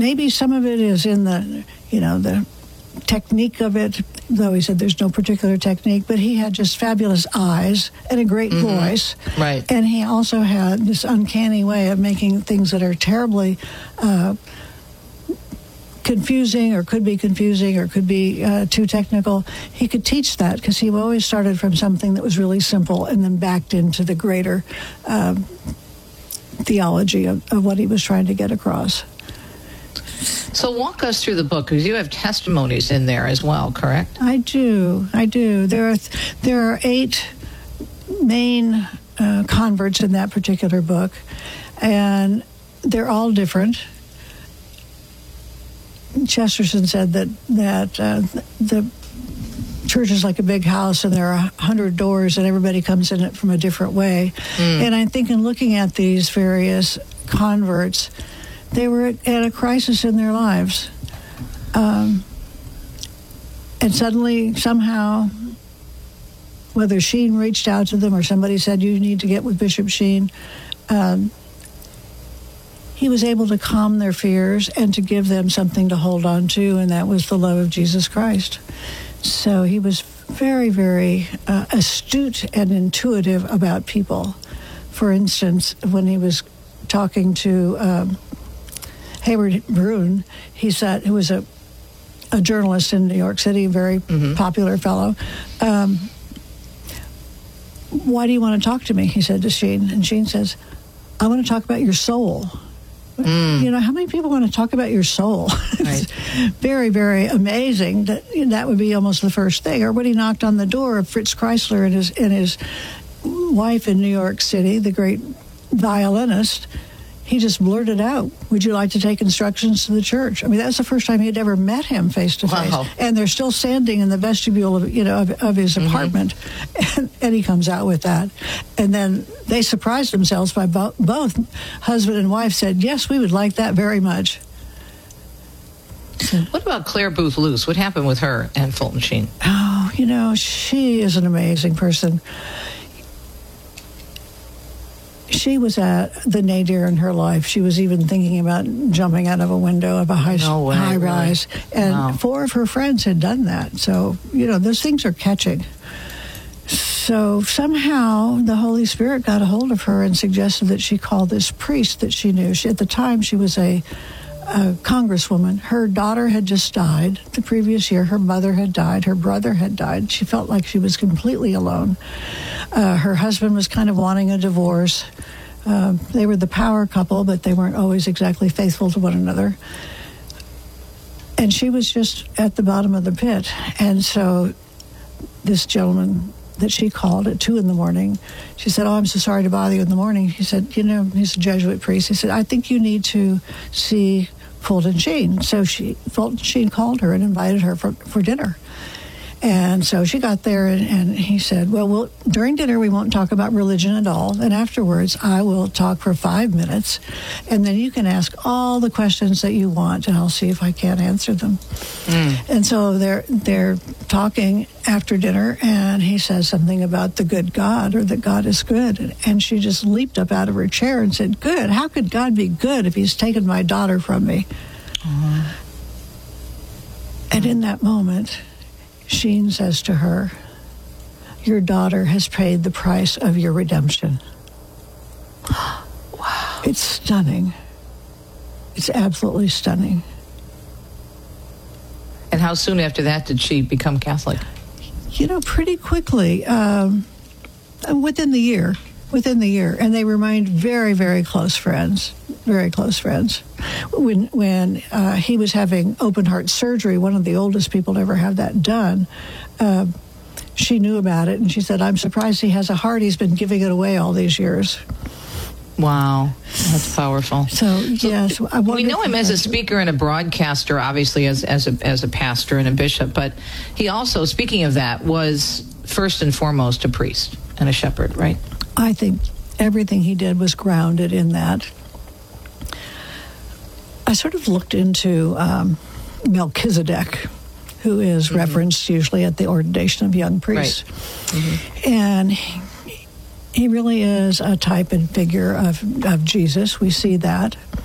maybe some of it is in the technique of it, though he said there's no particular technique, but he had just fabulous eyes and a great voice. Right. And he also had this uncanny way of making things that are terribly confusing or could be too technical. He could teach that because he always started from something that was really simple and then backed into the greater theology of what he was trying to get across. So walk us through the book, because you have testimonies in there as well, correct? I do. There are 8 main converts in that particular book, and they're all different. Chesterton said that the church is like a big house, and there are 100 doors, and everybody comes in it from a different way. And I think in looking at these various converts, they were at a crisis in their lives. And suddenly, somehow, whether Sheen reached out to them or somebody said, you need to get with Bishop Sheen, he was able to calm their fears and to give them something to hold on to, and that was the love of Jesus Christ. So he was very, very astute and intuitive about people. For instance, when he was talking to Hayward Broun, who was a journalist in New York City, a very popular fellow. Why do you want to talk to me? He said to Sheen. And Sheen says, I want to talk about your soul. How many people want to talk about your soul? It's very, very amazing that would be almost the first thing. Or when he knocked on the door of Fritz Kreisler and his wife in New York City, the great violinist, he just blurted out, would you like to take instructions to the church? I mean, that's the first time he had ever met him face to face. And they're still standing in the vestibule of his apartment. And he comes out with that. And then they surprised themselves by both husband and wife said, yes, we would like that very much. What about Claire Booth Luce? What happened with her and Fulton Sheen? Oh, she is an amazing person. She was at the nadir in her life. She was even thinking about jumping out of a window of a high rise. And 4 of her friends had done that. So, those things are catching. So somehow the Holy Spirit got a hold of her and suggested that she call this priest that she knew. At the time, she was a congresswoman. Her daughter had just died the previous year. Her mother had died. Her brother had died. She felt like she was completely alone. Her husband was kind of wanting a divorce. They were the power couple, but they weren't always exactly faithful to one another. And she was just at the bottom of the pit. And so this gentleman that she called at 2 a.m, she said, I'm so sorry to bother you in the morning. He said, he's a Jesuit priest. He said, I think you need to see Fulton Sheen. So Fulton Sheen called her and invited her for dinner. And so she got there, and he said, well, during dinner we won't talk about religion at all, and afterwards I will talk for 5 minutes, and then you can ask all the questions that you want, and I'll see if I can't answer them. And so they're talking after dinner, and he says something about the good God, or that God is good, and she just leaped up out of her chair and said, good? How could God be good if he's taken my daughter from me? And in that moment, Sheen says to her, your daughter has paid the price of your redemption. Wow. It's stunning. It's absolutely stunning. And how soon after that did she become Catholic? Pretty quickly, within the year. And they remained very, very close friends. Very close friends. When he was having open heart surgery, one of the oldest people to ever have that done, she knew about it, and she said, I'm surprised he has a heart. He's been giving it away all these years. Wow, that's powerful. So yes, we know him as a speaker and a broadcaster, obviously as a pastor and a bishop, but he also, speaking of that, was first and foremost a priest and a shepherd, right? I think everything he did was grounded in that. I sort of looked into Melchizedek, who is referenced usually at the ordination of young priests. Right. And he really is a type and figure of Jesus. We see that.